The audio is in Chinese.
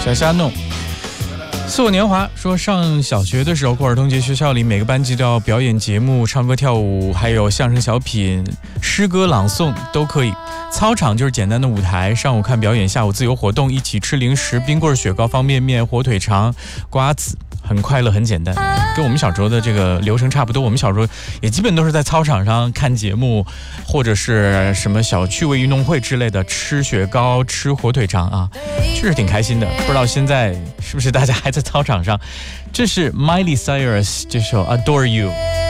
小虾弄。似我年华说，上小学的时候，过儿童节学校里每个班级都要表演节目，唱歌跳舞，还有相声小品、诗歌朗诵都可以。操场就是简单的舞台，上午看表演，下午自由活动，一起吃零食，冰棍、雪糕、方便面、火腿肠、瓜子，很快乐，很简单，跟我们小时候的这个流程差不多。我们小时候也基本都是在操场上看节目，或者是什么小趣味运动会之类的，吃雪糕、吃火腿肠啊，确实挺开心的。不知道现在是不是大家还在操场上？这是 Miley Cyrus 这首 Adore You。